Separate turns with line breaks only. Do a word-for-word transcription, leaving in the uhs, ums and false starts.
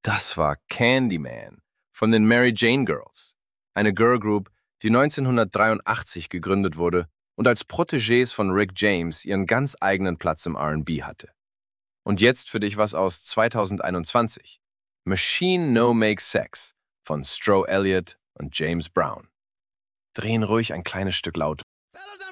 Das war Candyman von den Mary Jane Girls, eine Girlgroup, die neunzehnhundertdreiundachtzig gegründet wurde und als Protégés von Rick James ihren ganz eigenen Platz im R und B hatte. Und jetzt für dich was aus zweitausendeinundzwanzig. Machine No Make Sex von Stro Elliott und James Brown. Drehen ruhig ein kleines Stück laut.